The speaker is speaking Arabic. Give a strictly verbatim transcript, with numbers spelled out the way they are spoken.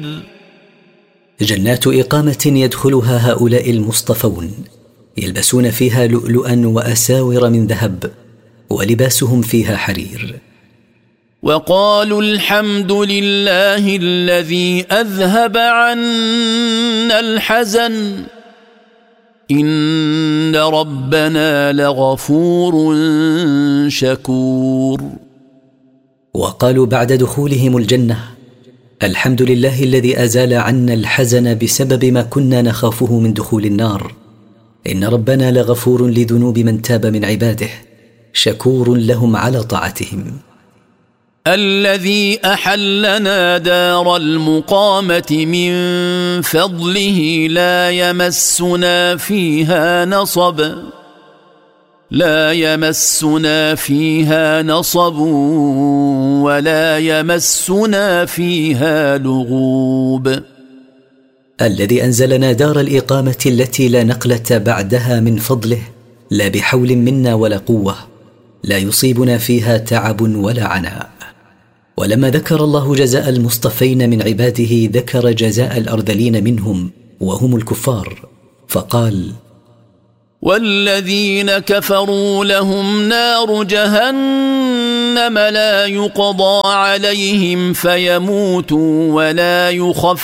جنات إقامة يدخلها هؤلاء المصطفون يلبسون فيها لؤلؤا وأساور من ذهب ولباسهم فيها حرير. وقالوا الحمد لله الذي أذهب عنا الحزن إن ربنا لغفور شكور. وقالوا بعد دخولهم الجنة الحمد لله الذي أزال عنا الحزن بسبب ما كنا نخافه من دخول النار إن ربنا لغفور لذنوب من تاب من عباده شكور لهم على طاعتهم. الذي أحلنا دار المقامة من فضله لا يمسنا فيها نصب لا يمسنا فيها نصب ولا يمسنا فيها لغوب. الذي أنزلنا دار الإقامة التي لا نقلة بعدها من فضله لا بحول منا ولا قوة لا يصيبنا فيها تعب ولا عناء. ولما ذكر الله جزاء المصطفين من عباده ذكر جزاء الأرذلين منهم وهم الكفار فقال والذين كفروا لهم نار جهنم لا يقضى عليهم فيموتوا ولا يخفف